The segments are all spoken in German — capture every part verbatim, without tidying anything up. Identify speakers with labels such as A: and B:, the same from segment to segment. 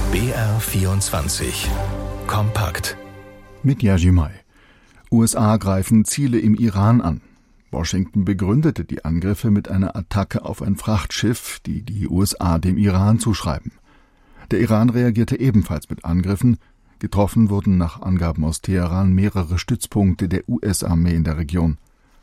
A: B R vierundzwanzig kompakt
B: mit Yajimai. U S A greifen Ziele im Iran an. Washington begründete die Angriffe mit einer Attacke auf ein Frachtschiff, die die U S A dem Iran zuschreiben. Der Iran reagierte ebenfalls mit Angriffen. Getroffen wurden nach Angaben aus Teheran mehrere Stützpunkte der U S-Armee in der Region.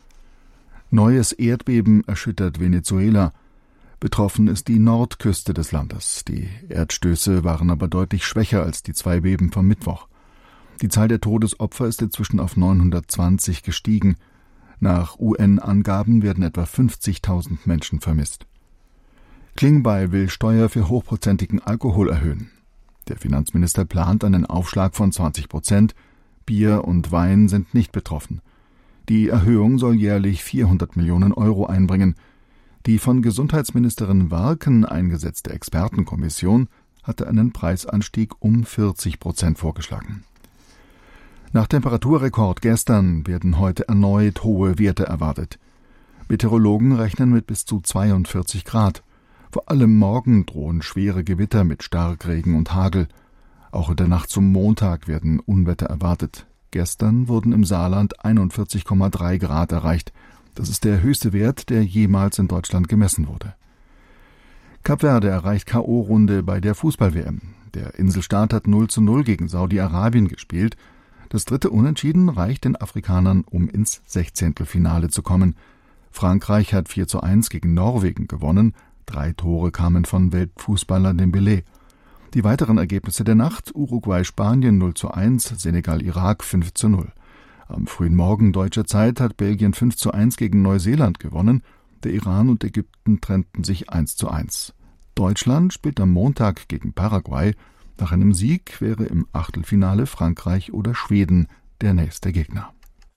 B: Neues Erdbeben erschüttert Venezuela. Betroffen ist die Nordküste des Landes. Die Erdstöße waren aber deutlich schwächer als die zwei Beben vom Mittwoch. Die Zahl der Todesopfer ist inzwischen auf neunhundertzwanzig gestiegen. Nach U N-Angaben werden etwa fünfzigtausend Menschen vermisst. Klingbeil will Steuer für hochprozentigen Alkohol erhöhen. Der Finanzminister plant einen Aufschlag von zwanzig Prozent. Bier und Wein sind nicht betroffen. Die Erhöhung soll jährlich vierhundert Millionen Euro einbringen. Die von Gesundheitsministerin Warken eingesetzte Expertenkommission hatte einen Preisanstieg um vierzig Prozent vorgeschlagen. Nach Temperaturrekord gestern werden heute erneut hohe Werte erwartet. Meteorologen rechnen mit bis zu zweiundvierzig Grad. Vor allem morgen drohen schwere Gewitter mit Starkregen und Hagel. Auch in der Nacht zum Montag werden Unwetter erwartet. Gestern wurden im Saarland einundvierzig Komma drei Grad erreicht. Das ist der höchste Wert, der jemals in Deutschland gemessen wurde. Kap Verde erreicht K O-Runde bei der Fußball-W M. Der Inselstaat hat null zu null gegen Saudi-Arabien gespielt. Das dritte Unentschieden reicht den Afrikanern, um ins Sechzehntelfinale zu kommen. Frankreich hat vier zu eins gegen Norwegen gewonnen. Drei Tore kamen von Weltfußballer Dembélé. Die weiteren Ergebnisse der Nacht: Uruguay-Spanien null zu eins, Senegal-Irak fünf zu null. Am frühen Morgen deutscher Zeit hat Belgien fünf zu eins gegen Neuseeland gewonnen. Der Iran und Ägypten trennten sich eins zu eins. Deutschland spielt am Montag gegen Paraguay. Nach einem Sieg wäre im Achtelfinale Frankreich oder Schweden der nächste Gegner.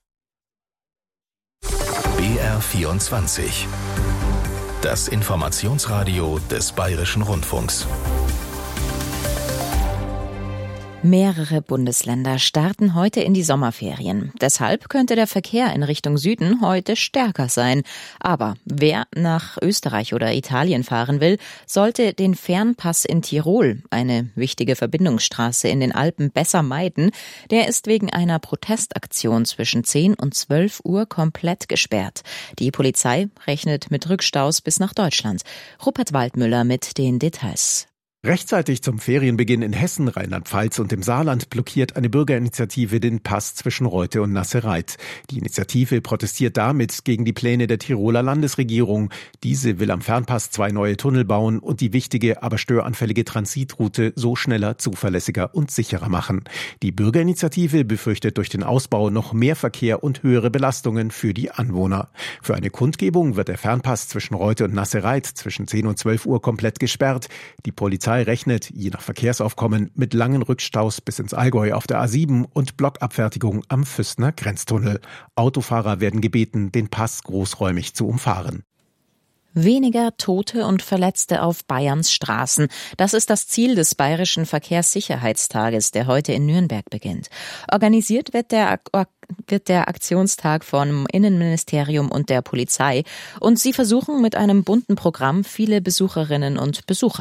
A: B R vierundzwanzig, das Informationsradio des Bayerischen Rundfunks.
C: Mehrere Bundesländer starten heute in die Sommerferien. Deshalb könnte der Verkehr in Richtung Süden heute stärker sein. Aber wer nach Österreich oder Italien fahren will, sollte den Fernpass in Tirol, eine wichtige Verbindungsstraße in den Alpen, besser meiden. Der ist wegen einer Protestaktion zwischen zehn und zwölf Uhr komplett gesperrt. Die Polizei rechnet mit Rückstaus bis nach Deutschland. Rupert Waldmüller mit den Details.
D: Rechtzeitig zum Ferienbeginn in Hessen, Rheinland-Pfalz und dem Saarland blockiert eine Bürgerinitiative den Pass zwischen Reute und Nassereit. Die Initiative protestiert damit gegen die Pläne der Tiroler Landesregierung. Diese will am Fernpass zwei neue Tunnel bauen und die wichtige, aber störanfällige Transitroute so schneller, zuverlässiger und sicherer machen. Die Bürgerinitiative befürchtet durch den Ausbau noch mehr Verkehr und höhere Belastungen für die Anwohner. Für eine Kundgebung wird der Fernpass zwischen Reute und Nassereit zwischen zehn und zwölf Uhr komplett gesperrt. Die Polizei rechnet, je nach Verkehrsaufkommen, mit langen Rückstaus bis ins Allgäu auf der A sieben und Blockabfertigung am Füßner Grenztunnel. Autofahrer werden gebeten, den Pass großräumig zu umfahren.
C: Weniger Tote und Verletzte auf Bayerns Straßen. Das ist das Ziel des Bayerischen Verkehrssicherheitstages, der heute in Nürnberg beginnt. Organisiert wird der, wird der Aktionstag vom Innenministerium und der Polizei. Und sie versuchen mit einem bunten Programm viele Besucherinnen und Besucher